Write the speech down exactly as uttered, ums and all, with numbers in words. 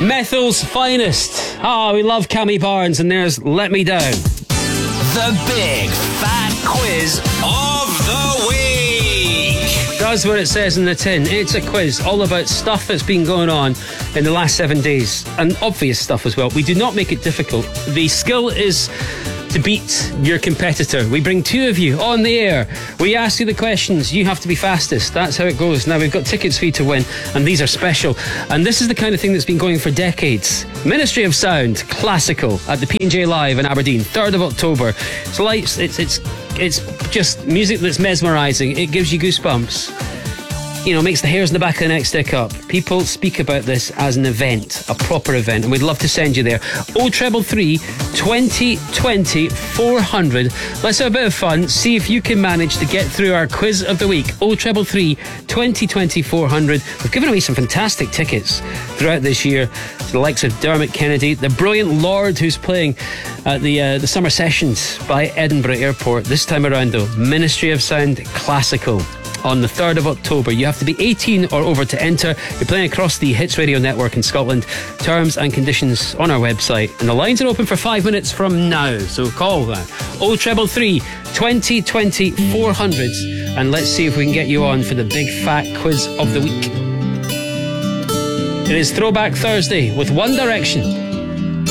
Methal's finest. Ah, oh, we love Cammy Barnes, and there's Let Me Down. The Big Fat Quiz of the Week. That's what it says in the tin. It's a quiz all about stuff that's been going on in the last seven days. And obvious stuff as well. We do not make it difficult. The skill is to beat your competitor. We bring two of you on the air. We ask you the questions. You have to be fastest. That's how it goes. Now, we've got tickets for you to win, and these are special. And this is the kind of thing that's been going for decades. Ministry of Sound, Classical, at the P and J Live in Aberdeen, third of October. It's like, it's, it's, it's just music that's mesmerising. It gives you goosebumps. You know, makes the hairs in the back of the neck stick up. People speak about this as an event, a proper event, and we'd love to send you there. oh treble three, twenty twenty, four hundred. Let's have a bit of fun. See if you can manage to get through our quiz of the week. oh treble three, twenty twenty, four hundred. We've given away some fantastic tickets throughout this year to the likes of Dermot Kennedy, the brilliant Lord who's playing at the uh, the summer sessions by Edinburgh Airport. This time around, though, Ministry of Sound Classical on the third of October. You have to be eighteen or over to enter. You're playing across the Hits Radio Network in Scotland. Terms and conditions on our website. And the lines are open for five minutes from now. So call that. oh treble three, twenty twenty, four hundred. And let's see if we can get you on for the big fat quiz of the week. It is Throwback Thursday with One Direction.